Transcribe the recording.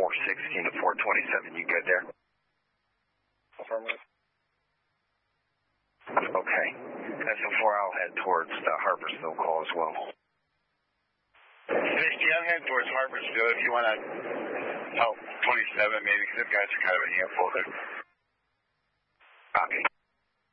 416 to 427. You good there? Affirmative. Okay. SO4, I'll head towards the Harpersville call as well. Misty, I'm heading towards Harpersville if you want to help 27 maybe, because them guys are kind of a handful there. Copy.